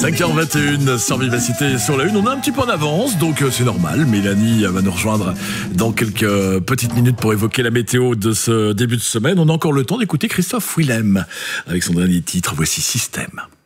5h21 sur Vivacité sur la Une. On est un petit peu en avance, donc c'est normal. Mélanie va nous rejoindre dans quelques petites minutes pour évoquer la météo de ce début de semaine. On a encore le temps d'écouter Christophe Willem avec son dernier titre. Voici Système.